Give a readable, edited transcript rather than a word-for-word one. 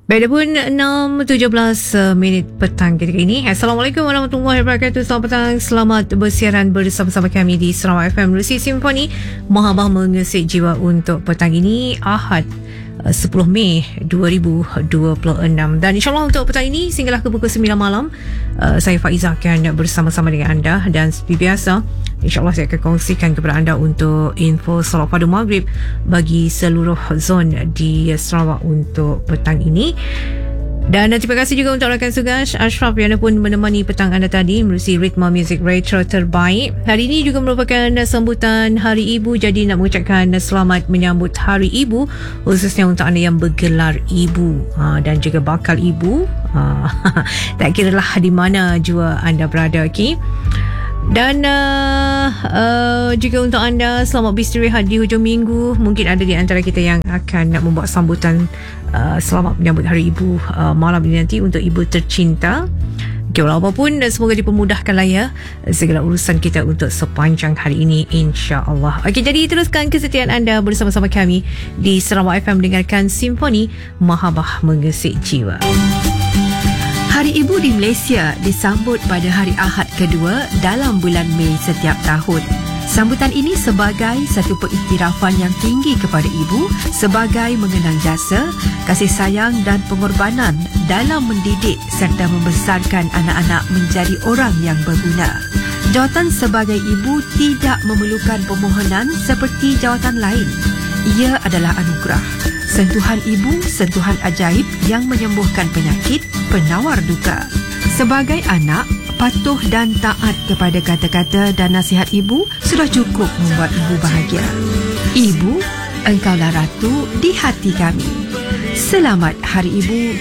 Baik, pun 6.17 minit petang ketika ini. Assalamualaikum warahmatullahi wabarakatuh. Selamat petang, selamat bersiaran bersama-sama kami di Sarawak FM Menerusi Simfoni. Mahabah mengesik jiwa untuk petang ini, Ahad 10 Mei 2026. Dan insyaAllah untuk petang ini sehinggalah ke pukul 9 malam, saya Faiza akan bersama-sama dengan anda. Dan seperti biasa, insyaAllah saya akan kongsikan kepada anda untuk info solat pada maghrib bagi seluruh zon di Sarawak untuk petang ini. Dan terima kasih juga untuk rakan tugas Ashraf yang pun menemani petang anda tadi menerusi ritma muzik retro terbaik. Hari ini juga merupakan sambutan Hari Ibu, jadi nak mengucapkan selamat menyambut Hari Ibu khususnya untuk anda yang bergelar ibu dan juga bakal ibu. Tak kira lah di mana jua anda berada, okey. Dan juga untuk anda, selamat beristirahat di hujung minggu. Mungkin ada di antara kita yang akan nak membuat sambutan selamat menyambut Hari Ibu malam ini nanti untuk ibu tercinta. Okay, walau apapun, semoga dipermudahkanlah ya segala urusan kita untuk sepanjang hari ini, insya-Allah. Okey, jadi teruskan kesetiaan anda bersama-sama kami di Sarawak FM, dengarkan Simfoni Mahabah Mengesik Jiwa. Hari Ibu di Malaysia disambut pada hari Ahad kedua dalam bulan Mei setiap tahun. Sambutan ini sebagai satu pengiktirafan yang tinggi kepada ibu sebagai mengenang jasa, kasih sayang dan pengorbanan dalam mendidik serta membesarkan anak-anak menjadi orang yang berguna. Jawatan sebagai ibu tidak memerlukan permohonan seperti jawatan lain. Ia adalah anugerah. Sentuhan ibu, sentuhan ajaib yang menyembuhkan penyakit, penawar duka. Sebagai anak, patuh dan taat kepada kata-kata dan nasihat ibu sudah cukup membuat ibu bahagia. Ibu, engkaulah ratu di hati kami. Selamat Hari Ibu